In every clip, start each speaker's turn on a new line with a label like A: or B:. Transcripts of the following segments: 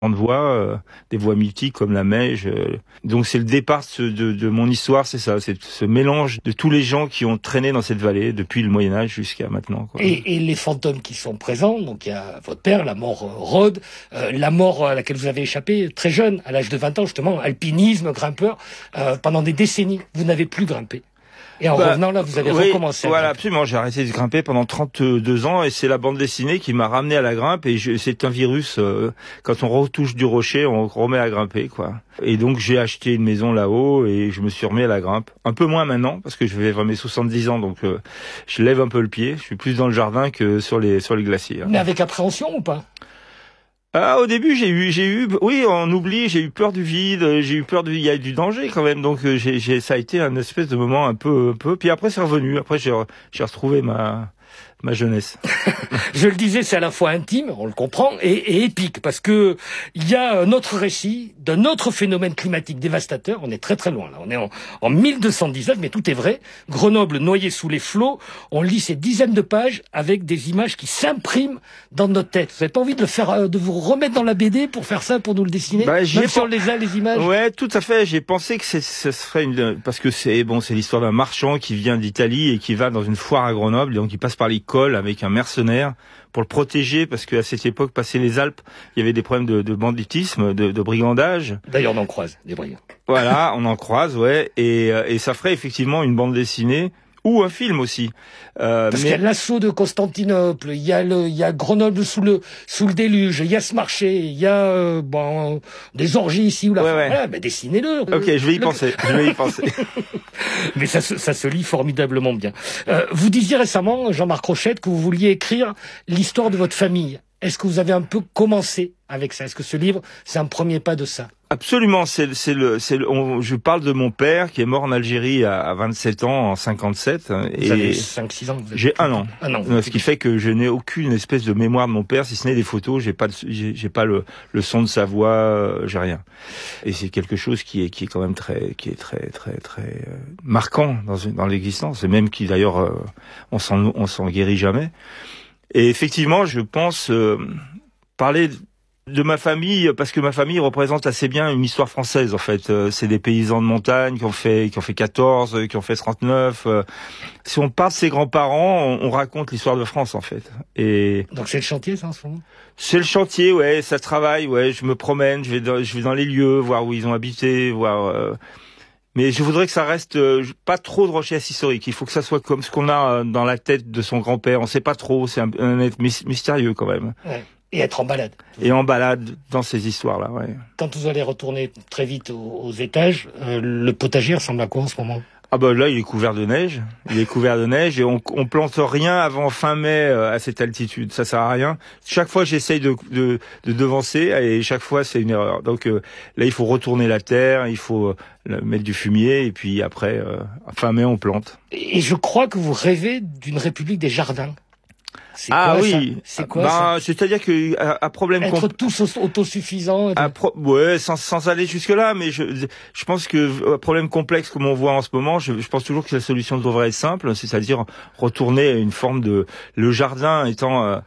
A: de voix, des voix mythiques comme la Meige. Donc c'est le départ de mon histoire, c'est ça, c'est ce mélange de tous les gens qui ont traîné dans cette vallée depuis le Moyen-Âge jusqu'à maintenant, quoi.
B: Et les fantômes qui sont présents, donc il y a votre père, la mort Rhodes, la mort à laquelle vous avez échappé très jeune, à l'âge de 20 ans justement, alpinisme, grimpeur, pendant des décennies, vous n'avez plus grimpé. Et en revenant là, vous avez recommencé.
A: Voilà, absolument. J'ai arrêté de grimper pendant 32 ans et c'est la bande dessinée qui m'a ramené à la grimpe et c'est un virus. Quand on retouche du rocher, on remet à grimper, quoi. Et donc j'ai acheté une maison là-haut et je me suis remis à la grimpe. Un peu moins maintenant parce que je vais vers mes 70 ans, donc je lève un peu le pied. Je suis plus dans le jardin que sur les glaciers.
B: Mais avec appréhension ou pas?
A: Au début, oui, on oublie, j'ai eu peur du vide, il y a du danger quand même, donc ça a été un espèce de moment un peu, puis après c'est revenu, après j'ai retrouvé ma jeunesse.
B: Je le disais, c'est à la fois intime, on le comprend, et épique, parce que il y a un autre récit d'un autre phénomène climatique dévastateur. On est très très loin là, on est en 1219, mais tout est vrai. Grenoble noyée sous les flots. On lit ces dizaines de pages avec des images qui s'impriment dans notre tête. Vous n'avez pas envie de le faire, de vous remettre dans la BD pour faire ça, pour nous le dessiner, même si on les a les images.
A: Ouais, tout à fait. J'ai pensé que ce serait parce que c'est l'histoire d'un marchand qui vient d'Italie et qui va dans une foire à Grenoble, et donc il passe par l'école avec un mercenaire pour le protéger parce qu'à cette époque, passé les Alpes, il y avait des problèmes de banditisme, de brigandage.
B: D'ailleurs, on en croise des brigands.
A: Voilà, on en croise, ouais, et ça ferait effectivement une bande dessinée ou un film aussi.
B: Parce qu'il y a l'assaut de Constantinople, il y a Grenoble sous le déluge, il y a ce marché, il y a des orgies ici ou là.
A: Ouais.
B: Voilà, mais dessinez-le.
A: Ok, je vais y penser.
B: Mais ça se lit formidablement bien. Vous disiez récemment, Jean-Marc Rochette, que vous vouliez écrire l'histoire de votre famille. Est-ce que vous avez un peu commencé avec ça? Est-ce que ce livre, c'est un premier pas de ça?
A: Absolument, je parle de mon père qui est mort en Algérie à 27 ans en 57.
B: Vous avez 5-6 ans.
A: J'ai un an. Ce qui fait que je n'ai aucune espèce de mémoire de mon père, si ce n'est des photos. J'ai pas le son de sa voix, j'ai rien. Et c'est quelque chose qui est quand même très marquant dans l'existence. Et même qui d'ailleurs, on s'en guérit jamais. Et effectivement, je pense parler de ma famille, parce que ma famille représente assez bien une histoire française, en fait. C'est des paysans de montagne qui ont fait 14, qui ont fait 39. Si on parle de ses grands-parents, on raconte l'histoire de France, en fait. Et
B: donc c'est le chantier, ça, en ce moment?
A: C'est le chantier, ouais, ça travaille, ouais. Je me promène, je vais dans les lieux, voir où ils ont habité, voir... Mais je voudrais que ça reste pas trop de recherche historique. Il faut que ça soit comme ce qu'on a dans la tête de son grand-père. On sait pas trop, c'est un être mystérieux quand même.
B: Ouais. Et être en balade.
A: Et en balade dans ces histoires-là, ouais.
B: Quand vous allez retourner très vite aux étages, le potager ressemble à quoi en ce moment?
A: Ah bah là, il est couvert de neige. Et on plante rien avant fin mai à cette altitude. Ça sert à rien. Chaque fois, j'essaye de devancer et chaque fois, c'est une erreur. Donc là, il faut retourner la terre, il faut mettre du fumier et puis après, fin mai, on plante.
B: Et je crois que vous rêvez d'une république des jardins.
A: C'est quoi, oui,
B: c'est quoi ça?
A: C'est-à-dire que à problème
B: être tous autosuffisants.
A: Ouais, sans aller jusque là, mais je pense que problème complexe comme on voit en ce moment, je pense toujours que la solution devrait être simple, c'est-à-dire retourner à une forme de le jardin étant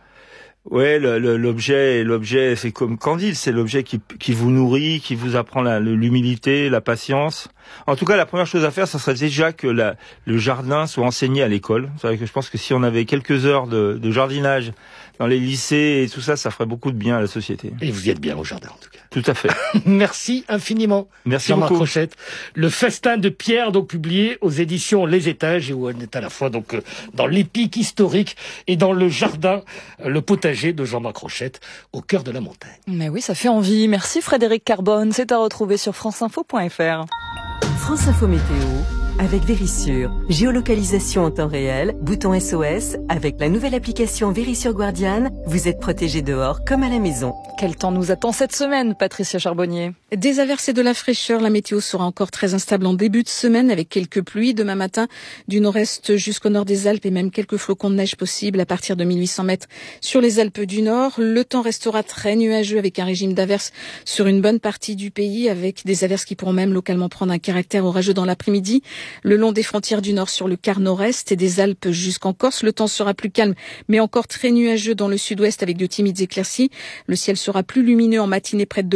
A: l'objet c'est comme Candide, c'est l'objet qui vous nourrit, qui vous apprend l'humilité, la patience. En tout cas, la première chose à faire, ça serait déjà que le jardin soit enseigné à l'école. C'est vrai que je pense que si on avait quelques heures de jardinage dans les lycées et tout ça, ça ferait beaucoup de bien à la société.
B: Et vous y êtes bien au jardin, en tout cas.
A: Tout à fait.
B: Merci infiniment.
A: Merci
B: Jean-Marc
A: beaucoup.
B: Rochette. Le festin de Pierre, donc publié aux éditions Les Étages, et où on est à la fois donc dans l'épique historique et dans le jardin, le potager de Jean-Marc Rochette, au cœur de la montagne.
C: Mais oui, ça fait envie. Merci Frédéric Carbone. C'est à retrouver sur franceinfo.fr.
D: France Info Météo, avec Vérissure. Géolocalisation en temps réel, bouton SOS, avec la nouvelle application Vérissure Guardian, vous êtes protégé dehors comme à la maison.
C: Quel temps nous attend cette semaine, Patricia Charbonnier?
E: Des averses et de la fraîcheur. La météo sera encore très instable en début de semaine avec quelques pluies. Demain matin, du nord-est jusqu'au nord des Alpes et même quelques flocons de neige possibles à partir de 1800 mètres sur les Alpes du Nord. Le temps restera très nuageux avec un régime d'averses sur une bonne partie du pays, avec des averses qui pourront même localement prendre un caractère orageux dans l'après-midi. Le long des frontières du nord sur le quart nord-est et des Alpes jusqu'en Corse, le temps sera plus calme, mais encore très nuageux dans le sud-ouest avec de timides éclaircies. Le ciel sera plus lumineux en matinée près de